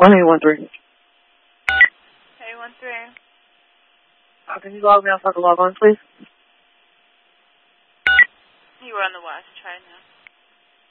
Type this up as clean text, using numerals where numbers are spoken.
1813. 813. Can you log me? I'll log on, please. You were on the west. Try now.